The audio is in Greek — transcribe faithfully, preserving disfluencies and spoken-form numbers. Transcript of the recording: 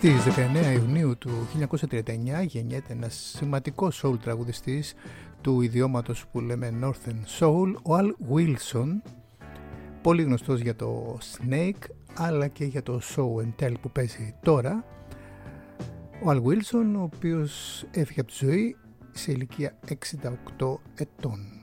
Στις δεκαεννέα Ιουνίου του χίλια εννιακόσια τριάντα εννιά γεννιέται ένας σημαντικός soul τραγουδιστής του ιδιώματος που λέμε Northern Soul, ο Al Wilson, πολύ γνωστός για το Snake αλλά και για το Show and Tell που παίζει τώρα. Ο Al Wilson, ο οποίος έφυγε από τη ζωή σε ηλικία εξήντα οκτώ ετών.